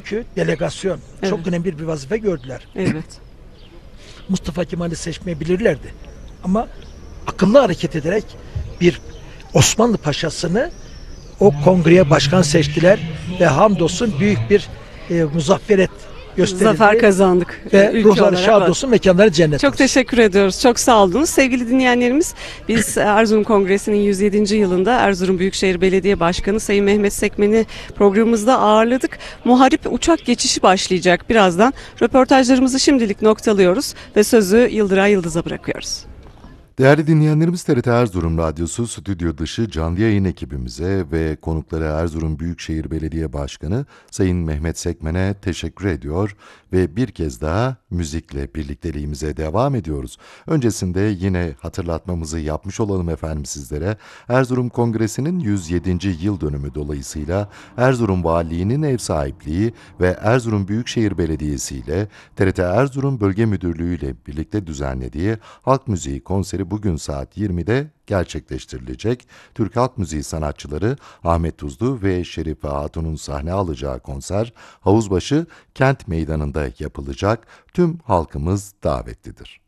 Çünkü delegasyon çok Evet. önemli bir vazife gördüler. Evet. Mustafa Kemal'i seçmeyebilirlerdi. Ama akıllı hareket ederek bir Osmanlı paşasını o kongreye başkan seçtiler ve hamdolsun büyük bir muzafferet Zafer gösterildi kazandık ve ülke ruhları olarak. şad olsun, mekanları cennet Çok olsun. teşekkür ediyoruz. Çok sağ olunuz. Sevgili dinleyenlerimiz, biz Erzurum Kongresi'nin 107. yılında Erzurum Büyükşehir Belediye Başkanı Sayın Mehmet Sekmen'i programımızda ağırladık. Muharip uçak geçişi başlayacak birazdan. Röportajlarımızı şimdilik noktalıyoruz ve sözü Yıldıray Yıldız'a bırakıyoruz. Değerli dinleyenlerimiz, TRT Erzurum Radyosu stüdyo dışı canlı yayın ekibimize ve konukları Erzurum Büyükşehir Belediye Başkanı Sayın Mehmet Sekmen'e teşekkür ediyor ve bir kez daha müzikle birlikteliğimize devam ediyoruz. Öncesinde yine hatırlatmamızı yapmış olalım efendim sizlere. Erzurum Kongresi'nin 107. yıl dönümü dolayısıyla Erzurum Valiliği'nin ev sahipliği ve Erzurum Büyükşehir Belediyesi ile TRT Erzurum Bölge Müdürlüğü ile birlikte düzenlediği halk müziği konseri bugün saat 20'de gerçekleştirilecek. Türk halk müziği sanatçıları Ahmet Tuzlu ve Şerife Hatun'un sahne alacağı konser Havuzbaşı Kent Meydanı'nda yapılacak. Tüm halkımız davetlidir.